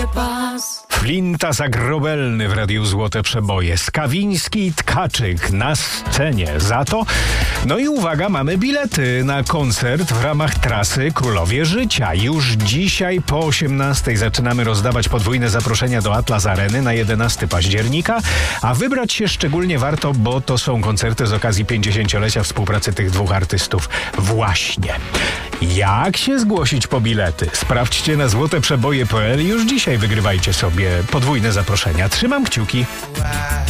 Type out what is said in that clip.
Flinta Zagrobelny w Radiu Złote Przeboje, Skawiński i Tkaczyk na scenie. Za to, no i uwaga, mamy bilety na koncert w ramach trasy Królowie Życia. Już dzisiaj po 18:00 zaczynamy rozdawać podwójne zaproszenia do Atlas Areny na 11 października, a wybrać się szczególnie warto, bo to są koncerty z okazji 50-lecia współpracy tych dwóch artystów. Właśnie. Jak się zgłosić po bilety? Sprawdźcie na złoteprzeboje.pl. Już dzisiaj wygrywajcie sobie podwójne zaproszenia. Trzymam kciuki.